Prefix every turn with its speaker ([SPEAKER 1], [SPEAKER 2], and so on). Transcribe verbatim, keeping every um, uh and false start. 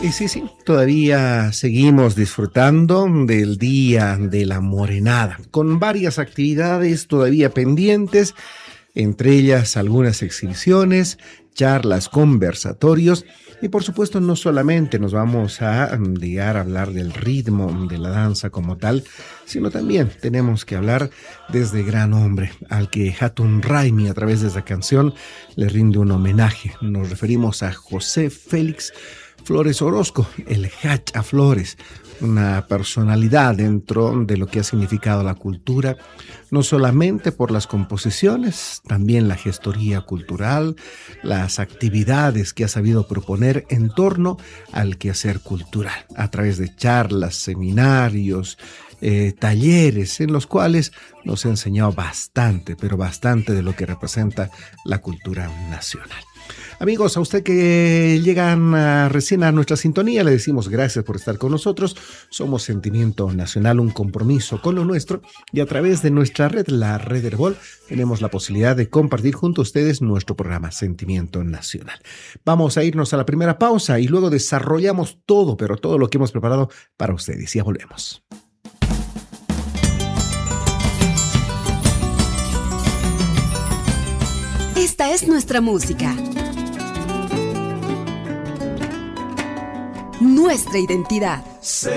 [SPEAKER 1] Y sí, sí, todavía seguimos disfrutando del Día de la Morenada, con varias actividades todavía pendientes, entre ellas algunas exhibiciones, charlas, conversatorios, y por supuesto no solamente nos vamos a llegar a hablar del ritmo de la danza como tal, sino también tenemos que hablar de este gran hombre al que Hatun Raimi a través de esa canción le rinde un homenaje. Nos referimos a José Félix Flores Orozco, el Hacha Flores, una personalidad dentro de lo que ha significado la cultura, no solamente por las composiciones, también la gestoría cultural, las actividades que ha sabido proponer en torno al quehacer cultural, a través de charlas, seminarios, eh, talleres, en los cuales nos ha enseñado bastante, pero bastante de lo que representa la cultura nacional. Amigos, a usted que llegan a, recién a nuestra sintonía, le decimos gracias por estar con nosotros. Somos Sentimiento Nacional, un compromiso con lo nuestro, y a través de nuestra red, la Red Herbol, tenemos la posibilidad de compartir junto a ustedes nuestro programa Sentimiento Nacional. Vamos a irnos a la primera pausa y luego desarrollamos todo, pero todo lo que hemos preparado para ustedes. Ya volvemos.
[SPEAKER 2] Esta es nuestra música. Nuestra identidad.